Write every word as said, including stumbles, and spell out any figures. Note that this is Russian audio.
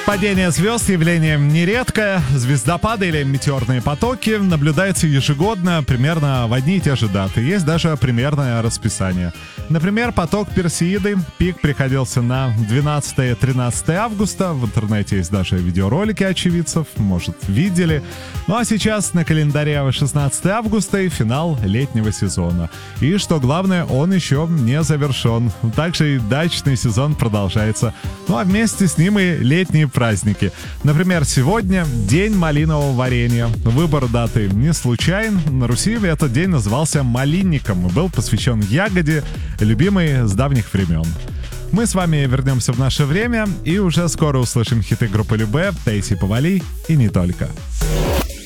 Падение звезд — явление нередкое. Звездопады или метеорные потоки наблюдаются ежегодно примерно в одни и те же даты. Есть даже примерное расписание. Например, поток Персеиды. Пик приходился на двенадцатое-тринадцатое августа. В интернете есть даже видеоролики очевидцев. Может, видели. Ну а сейчас на календаре шестнадцатое августа и финал летнего сезона. И, что главное, он еще не завершен. Также и дачный сезон продолжается. Ну а вместе с ним и летние праздники. Например, сегодня день малинового варенья. Выбор даты не случайен. На Руси этот день назывался малинником и был посвящен ягоде, любимой с давних времен. Мы с вами вернемся в наше время и уже скоро услышим хиты группы Любэ, Таисии Повалий и не только.